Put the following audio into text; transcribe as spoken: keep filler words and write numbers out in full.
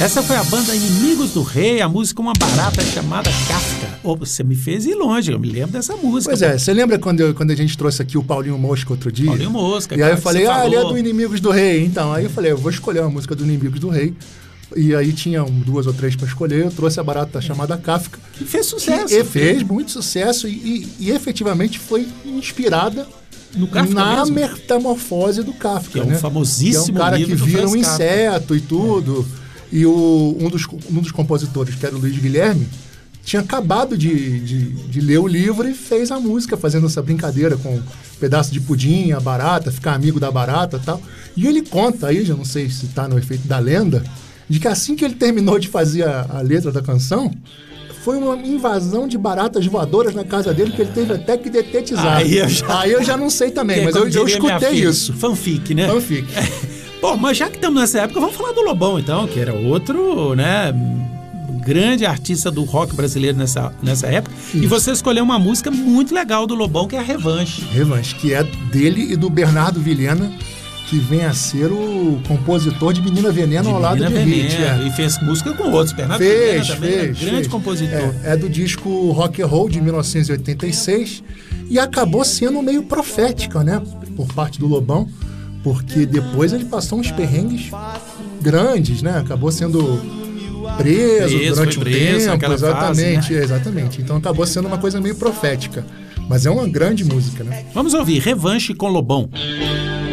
Essa foi a banda Inimigos do Rei, a música Uma Barata Chamada Kafka. Oh, você me fez ir longe, eu me lembro dessa música. Pois é, você lembra quando, eu, quando a gente trouxe aqui o Paulinho Mosca outro dia? Paulinho Mosca. E aí eu falei, ah, ele é do Inimigos do Rei. Então, aí eu falei, eu vou escolher uma música do Inimigos do Rei. E aí tinha um, duas ou três para escolher, eu trouxe a Barata Chamada Kafka. Que fez sucesso. Que fez muito sucesso e, e, e efetivamente foi inspirada no Kafka na mesmo? Metamorfose do Kafka. Que é um né? famosíssimo que é um cara livro que do vira Franz um Kafka. inseto e tudo. É. E o, um, dos, um dos compositores, que era o Luiz Guilherme, tinha acabado de, de, de ler o livro e fez a música, fazendo essa brincadeira com um pedaço de pudim, a barata, ficar amigo da barata e tal. E ele conta aí, já não sei se está no efeito da lenda, de que assim que ele terminou de fazer a, a letra da canção, foi uma invasão de baratas voadoras na casa dele que ele teve até que detetizar. Aí eu já, aí eu já não sei também, que, mas eu, eu escutei isso. Fanfic, né? Fanfic. Bom, mas já que estamos nessa época, vamos falar do Lobão, então, que era outro, né, grande artista do rock brasileiro nessa, nessa época. Isso. E você escolheu uma música muito legal do Lobão, que é a Revanche. Revanche, que é dele e do Bernardo Vilhena, que vem a ser o compositor de Menina Veneno de ao lado Menina de Veneno, Hit. É. E fez música com outros. Bernardo fez, Vilhena também fez, é um grande fez. compositor. É, é do disco Rock and Roll de mil novecentos e oitenta e seis e acabou sendo meio profética, né? Por parte do Lobão, porque depois ele passou uns perrengues grandes, né? Acabou sendo preso, preso durante um preso, tempo. Exatamente, fase, né? exatamente. Então acabou sendo uma coisa meio profética. Mas é uma grande música, né? Vamos ouvir Revanche com Lobão.